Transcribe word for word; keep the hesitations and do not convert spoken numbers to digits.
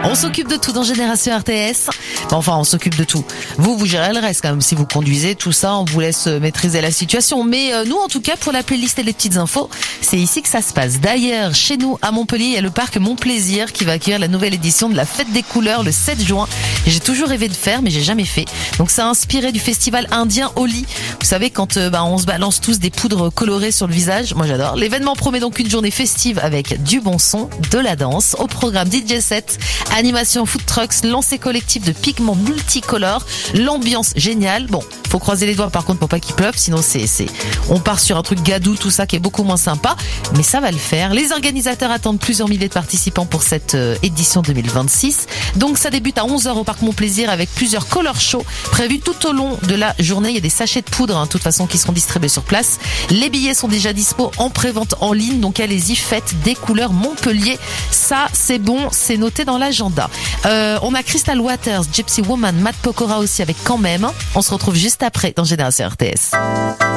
On s'occupe de tout dans Génération R T S. Bon, enfin, on s'occupe de tout. Vous, vous gérez le reste quand même. Si vous conduisez, tout ça, on vous laisse maîtriser la situation. Mais euh, nous, en tout cas, pour la playlist et les petites infos, c'est ici que ça se passe. D'ailleurs, chez nous, à Montpellier, il y a le parc Mon Plaisir qui va accueillir la nouvelle édition de la Fête des Couleurs le sept juin. J'ai toujours rêvé de faire, mais j'ai jamais fait. Donc, ça a inspiré du festival indien Holi. Vous savez, quand euh, bah, on se balance tous des poudres colorées sur le visage. Moi, j'adore. L'événement promet donc une journée festive avec du bon son, de la danse, au programme D J set, animation food trucks, lancer collectif de pigments multicolores, l'ambiance géniale. Bon, faut croiser les doigts par contre pour pas qu'il pleuve, sinon c'est, c'est, on part sur un truc gadou, tout ça qui est beaucoup moins sympa, mais ça va le faire. Les organisateurs attendent plusieurs milliers de participants pour cette euh, édition deux mille vingt-six. Donc ça débute à onze heures au parc Mon Plaisir avec plusieurs color shows prévus tout au long de la journée. Il y a des sachets de poudre, hein, de toute façon, qui seront distribués sur place. Les billets sont déjà dispo en pré-vente en ligne, donc allez-y, faites des couleurs Montpellier. Ça, c'est bon, c'est noté dans l'agenda. Euh, on a Crystal Waters, Gypsy Woman, Matt Pokora aussi avec Quand même. On se retrouve juste après dans Génération R T S.